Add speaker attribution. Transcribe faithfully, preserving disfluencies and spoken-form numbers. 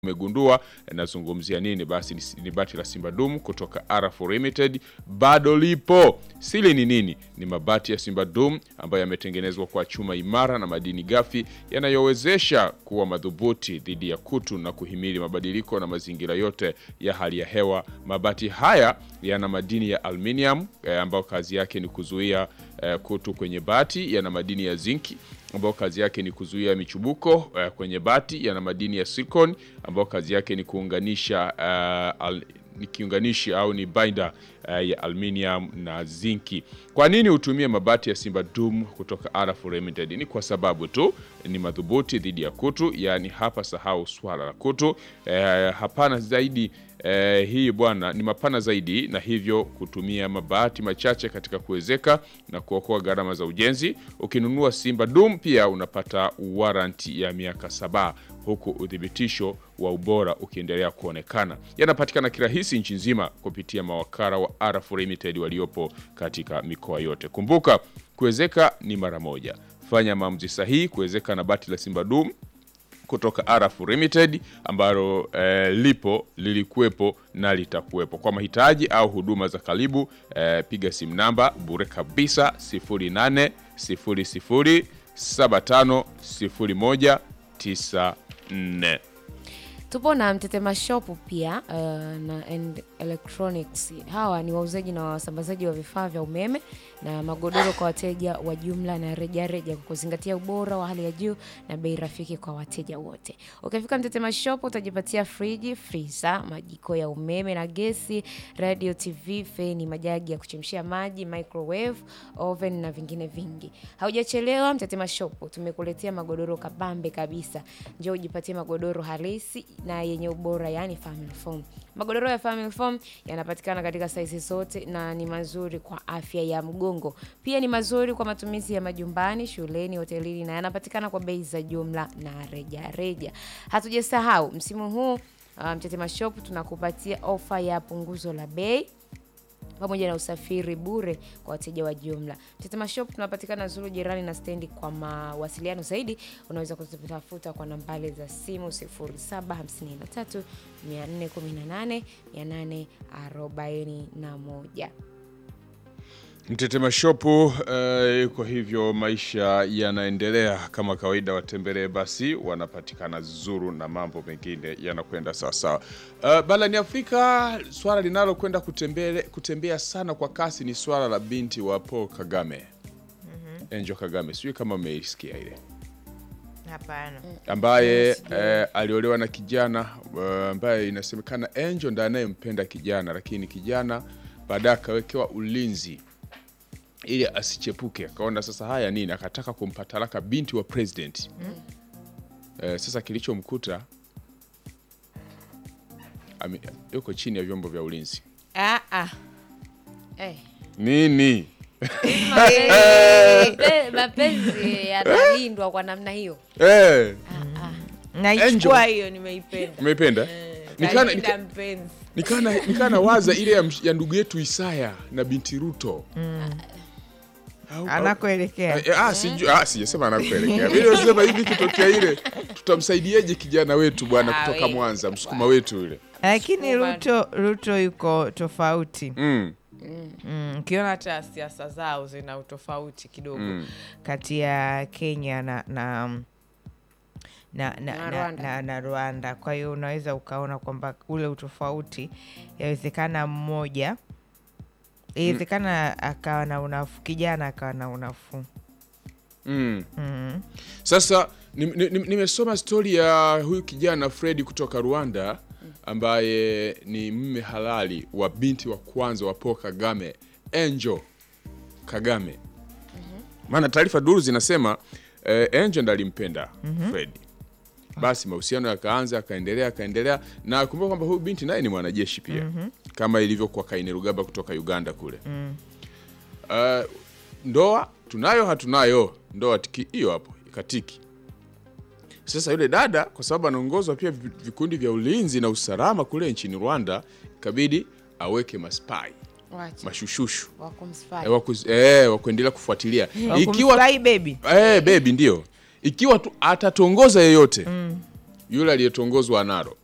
Speaker 1: umegundua nazungumzia nini, basi ni, ni bati la Simba Dum kutoka Arafu Limited bado lipo. Siri ni nini? Ni mabati ya Simba Dum ambayo yametengenezwa kwa chuma imara na madini gafi yanayowezesha kuwa madhubuti dhidi ya kutu na kuhimili mabadiliko na mazingira yote ya hali ya hewa. Mabati haya yana madini ya aluminium eh, ambayo kazi yake ni kuzuia eh, kutu kwenye bati, yana madini ya zinki ambayo kazi yake ni kuzuia michubuko uh, kwenye bati, yana madini ya silicon ambayo kazi yake ni kuunganisha uh, al, ni kiunganishi au ni binder uh, ya aluminium na zinki. Kwa nini utumie mabati ya Simba Dum kutoka Arafu Limited? Ni kwa sababu tu ni madhubuti dhidi ya kutu, yani hapa sahau swala la kutu. Uh, hapana zaidi Eh, hii bwana ni mapana zaidi, na hivyo kutumia mabati machache katika kuwezeka na kuokoa gharama za ujenzi. Ukinunua Simba Dum pia unapata warranty ya miaka saba, huku udhibitisho wa ubora ukiendelea kuonekana. Yanapatikana kirahisi nchi nzima kupitia mawakala wa Arafu Limited waliopo katika mikoa yote. Kumbuka, kuwezeka ni mara moja. Fanya maamuzi sahihi kuwezeka na bati la Simba Dum kutoka Arafu Limited ambalo eh, lipo, lilikuwepo na litakuwepo. Kwa mahitaji au huduma za karibu eh, piga simu namba bure kabisa sifuri nane sifuri sifuri saba tano sifuri moja tisa nne.
Speaker 2: Tupo na Mtetema Shop pia uh, na and Electronics. Hawa ni wauzaji na wasambazaji wa vifaa vya umeme na magodoro kwa wateja wa jumla na reja reja, kwa kuzingatia ubora wa hali ya juu na bei rafiki kwa wateja wote. Ukifika Mtetema Shop utajipatia friji, freezer, majiko ya umeme na gesi, radio, T V, feni, majagi ya kuchemshia maji, microwave, oven na vingine vingi. Haujachelewa, Mtetema Shop tumekuletea magodoro kabambe kabisa. Njoo ujipatie magodoro halisi na yenye ubora, yani family foam. Magodoro ya family foam yanapatikana katika size zote na ni mazuri kwa afya ya mgongo. Pia ni mazuri kwa matumizi ya majumbani, shuleni, hotelini, na yanapatikana kwa bei za jumla na reja reja. Hatujasahau msimu huu Mtetema um, Shop tunakupatia ofa ya punguzo la bei pamoja na usafiri bure kwa wateja wa jumla. Mtetema Shop tunapatikana Zulu jirani na stendi. Kwa mawasiliano zaidi unaweza kututafuta kwa nambari za simu sifuri saba hamsini na tatu mia nne kumi na nane mia nane arobaini na moja.
Speaker 1: Mtetema Shop uh, kwa hivyo maisha yanaendelea kama kawaida, watembelee basi, wanapatikana Zuru na mambo mengine yanakwenda sawa sawa. Uh, barani Afrika swala linalo kwenda kutembea kutembea sana kwa kasi ni swala la binti wa Paul Kagame. Mhm. Angel Kagame, sio kama umeisikia ile.
Speaker 3: Hapana.
Speaker 1: Ambaye eh, aliolewa na kijana ambaye uh, inasemekana Angel ndiye anayempenda kijana, lakini kijana baadaye akawekewa ulinzi ili asichepuke. Akaona sasa haya nini, akataka kumpa talaka binti wa president. Mm. Eh, sasa kilichomkuta yuko chini ya vyombo vya ulinzi.
Speaker 3: Ah ah. Eh.
Speaker 1: Nini?
Speaker 2: Mapenzi yanalindwa kwa namna hiyo.
Speaker 1: Eh.
Speaker 2: Ah ah.
Speaker 3: Naichukua hiyo, nimeipenda.
Speaker 1: Umeipenda?
Speaker 3: Nikana nikana
Speaker 1: nikana nikana waza ile ya, ya ndugu yetu Isaya na binti Ruto. Mm.
Speaker 3: Anakoelekea.
Speaker 1: Ah, sijui, ah sijasema anakoelekea. Mimi nasema hivi kitokea ile tutamsaidieje kijana wetu bwana kutoka Mwanza, msukuma wetu yule.
Speaker 3: Lakini Ruto Ruto yuko tofauti.
Speaker 1: Mm.
Speaker 3: Mm, kiona hata siasa zao zina utofauti kidogo mm. kati ya Kenya na na na na, na, Rwanda. na na Rwanda. Kwa hiyo unaweza ukaona kwamba ule utofauti yawezekana mmoja inawezekana akawa na unafuu, kijana akawa na unafuu.
Speaker 1: Mm. Mm. Sasa nimesoma ni, ni story ya huyu kijana Fred kutoka Rwanda ambaye ni mume halali wa binti wa kwanza wa Paul Kagame, Angel Kagame. Mm-hmm. Maana taarifa duru zinasema eh, Angel ndiye alimpenda mm-hmm. Fred. Basi mahusiano yakaanza akaendelea akaendelea, na kumbuka kwamba huyu binti naye ni mwanajeshi pia. Mm-hmm. Kama ilivyo kwa Kainerugaba kutoka Uganda kule. Mm. Uh, ndoa tunayo hatunayo, ndoa tiki hiyo hapo ikatiki. Sasa yule dada kwa sababu anaongozwa pia vikundi vya ulinzi na usalama kule nchini Rwanda, ikabidi aweke maspai. Wacha. Mashushushu.
Speaker 2: Wakumspy.
Speaker 1: Eh, waku, eh wakuendelea kufuatilia.
Speaker 3: Ikiwa baby.
Speaker 1: Eh baby ndio. Ikiwa tu atatongoza yeyote. Mm. Yule aliyetongozwa anaro.